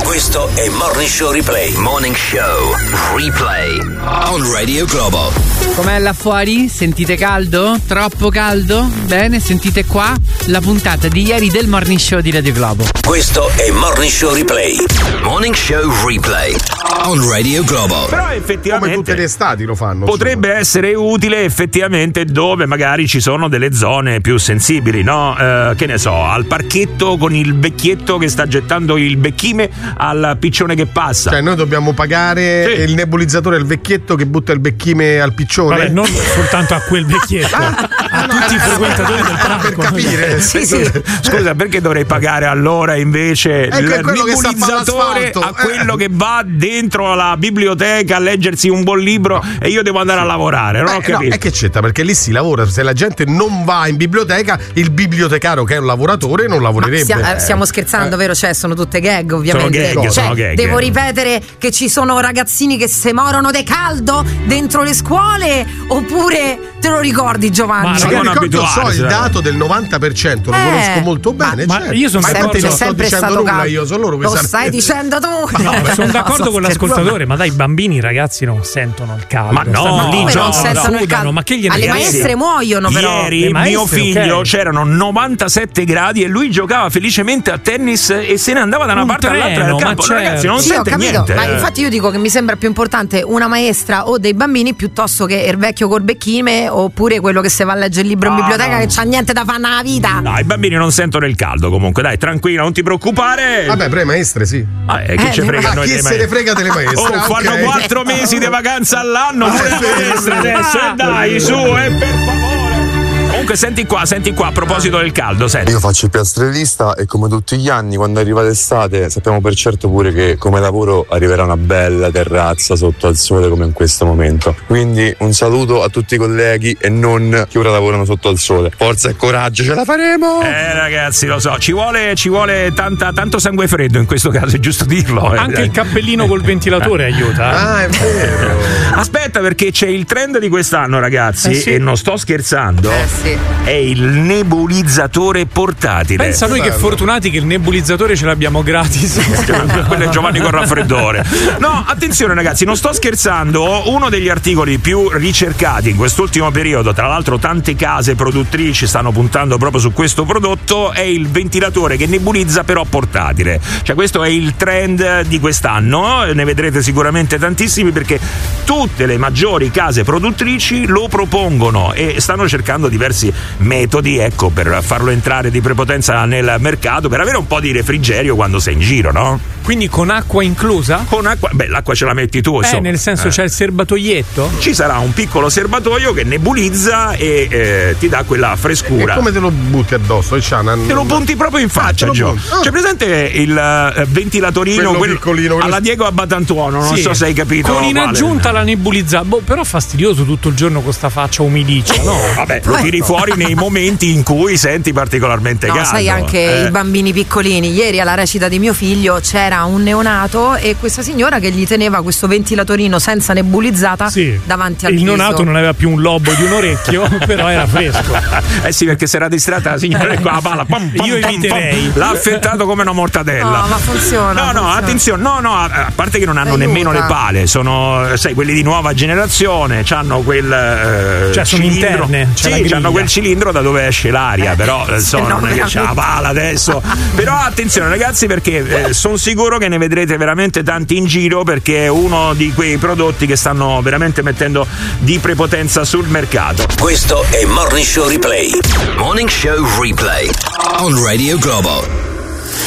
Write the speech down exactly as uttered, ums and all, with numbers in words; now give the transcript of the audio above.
Questo è Morning Show Replay. Morning Show Replay on Radio Globo. Com'è là fuori? Sentite caldo? Troppo caldo? Bene, sentite qua la puntata di ieri del Morning Show di Radio Globo. Questo è Morning Show Replay. Morning Show Replay on Radio Globo. Però effettivamente, come tutte le estati lo fanno, potrebbe insomma. essere utile effettivamente dove magari ci sono delle zone più sensibili, no? Eh, che ne so, al parchetto con il vecchietto che sta gettando il becchime al piccione che passa. Cioè noi dobbiamo pagare sì. il nebulizzatore al vecchietto che butta il becchime al piccione. Vabbè, non soltanto a quel vecchietto, ah, a no, tutti no, i frequentatori del parco. Per capire. Sì, sì. Scusa, perché dovrei pagare allora invece ecco, il nebulizzatore a quello che va dentro la biblioteca a leggersi un buon libro no. e io devo andare a lavorare? Non Beh, ho capito. No, è che c'entra, perché lì si lavora. Se la gente non va in biblioteca, il bibliotecario che è un lavoratore non lavorerebbe. Stia, eh, stiamo scherzando, eh. vero? Cioè, sono tutte gag, ovviamente. Sono gag, cioè, sono gag. Devo ripetere che ci sono ragazzini che se morono de caldo dentro le scuole, oppure te lo ricordi, Giovanni? Ma non ricordo, so il dato del novanta per cento, lo eh, conosco molto bene. Ma, certo. ma io sono ma d'accordo, non sto dicendo nulla, io sono loro che lo sanno. stai dicendo tu. No, no, sono d'accordo no, con l'ascoltatore, ma dai, i bambini, i ragazzi non sentono il caldo. Ma no, stanno lì, no, no, non sentono no, il caldo. Ma che gliene Alle frega? maestre muoiono, però. Ieri maestre, mio figlio okay. c'erano novantasette gradi e lui giocava felicemente a tennis e se ne andava da una un parte treno, all'altra del campo. certo. Ragazzi, non sì, sente ho capito, niente. Ma infatti io dico che mi sembra più importante una maestra o dei bambini piuttosto che il vecchio col becchime oppure quello che se va a leggere il libro in no, biblioteca no. che c'ha niente da fare nella vita. No, i bambini non sentono il caldo comunque, dai, tranquilla, non ti preoccupare. Vabbè, pre maestre sì. Ah, eh, che eh, ce frega ah, noi chi dei se ne frega delle maestre? Oh, okay. fanno quattro mesi di vacanza all'anno pure le maestre adesso, e dai, su, e per favore. Comunque senti qua, senti qua, a proposito del caldo, senti. Io faccio il piastrellista e come tutti gli anni quando arriva l'estate sappiamo per certo pure che come lavoro arriverà una bella terrazza sotto al sole come in questo momento. Quindi un saluto a tutti i colleghi e non che ora lavorano sotto al sole. Forza e coraggio, ce la faremo! Eh ragazzi, lo so, ci vuole, ci vuole tanta, tanto sangue freddo in questo caso, è giusto dirlo. Eh. Anche il cappellino col ventilatore aiuta. Ah, è vero. Aspetta, perché c'è il trend di quest'anno, ragazzi, eh sì. e non sto scherzando. Eh sì. È il nebulizzatore portatile. Pensa noi che fortunati che il nebulizzatore ce l'abbiamo gratis. Quello è Giovanni con raffreddore. No, attenzione ragazzi, non sto scherzando. Uno degli articoli più ricercati in quest'ultimo periodo, tra l'altro tante case produttrici stanno puntando proprio su questo prodotto, è il ventilatore che nebulizza però portatile. Cioè questo è il trend di quest'anno, ne vedrete sicuramente tantissimi perché tutte le maggiori case produttrici lo propongono e stanno cercando diversi metodi, ecco, per farlo entrare di prepotenza nel mercato, per avere un po' di refrigerio quando sei in giro, no? Quindi con acqua inclusa? Con acqua, beh, l'acqua ce la metti tu, insomma. Eh, nel senso eh. c'è il serbatoietto? Ci sarà un piccolo serbatoio che nebulizza e eh, ti dà quella frescura. E come te lo butti addosso? Te lo punti proprio in faccia, ah, Gio. Oh. C'è presente il uh, ventilatorino quello quello piccolino quello... alla Diego Abbatantuono, non sì. so se hai capito. Con in quale. aggiunta la nebulizza, boh, però fastidioso tutto il giorno con sta faccia umidiccia, no? Vabbè, lo tiri fuori nei momenti in cui senti particolarmente no, caldo. sai anche eh. i bambini piccolini. Ieri alla recita di mio figlio c'era un neonato e questa signora che gli teneva questo ventilatorino senza nebulizzata sì. davanti al il viso. Il neonato non aveva più un lobo di un orecchio, però era fresco. Eh sì, perché si era distratta la signora qua la palla. Pam, pam, Io eviterei. L'ha affettato come una mortadella. No, ma funziona. No, no, funziona. attenzione, no, no, a parte che non hanno Aiuta. nemmeno le pale, sono, sai, quelli di nuova generazione, hanno quel eh, cioè sono cilindro. interne, sì, hanno quel cilindro da dove esce l'aria, eh, però insomma, non è che c'è la pala adesso. Però attenzione ragazzi, perché eh, sono sicuro che ne vedrete veramente tanti in giro, perché è uno di quei prodotti che stanno veramente mettendo di prepotenza sul mercato. Questo è Morning Show Replay. Morning Show Replay on Radio Globo.